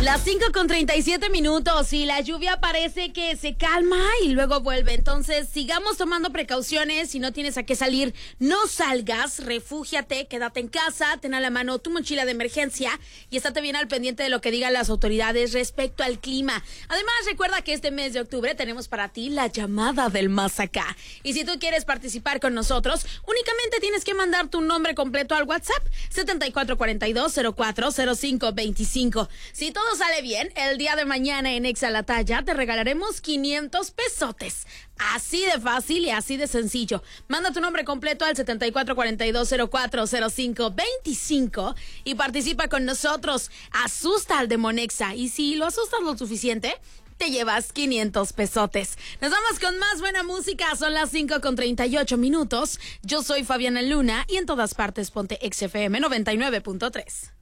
Las 5:37 y la lluvia parece que se calma y luego vuelve. Entonces, sigamos tomando precauciones. Si no tienes a qué salir, no salgas, refúgiate, quédate en casa, ten a la mano tu mochila de emergencia y estate bien al pendiente de lo que digan las autoridades respecto al clima. Además, recuerda que este mes de octubre tenemos para ti la llamada del más acá. Y si tú quieres participar con nosotros, únicamente tienes que mandar tu nombre completo al WhatsApp 7442040525. Si todo sale bien, el día de mañana en Exa la Talla te regalaremos 500 pesotes. Así de fácil y así de sencillo. Manda tu nombre completo al 7442040525 y participa con nosotros. Asusta al Demonexa y si lo asustas lo suficiente, te llevas 500 pesotes. Nos vamos con más buena música. Son las 5:38. Yo soy Fabiana Luna y en todas partes ponte XFM 99.3.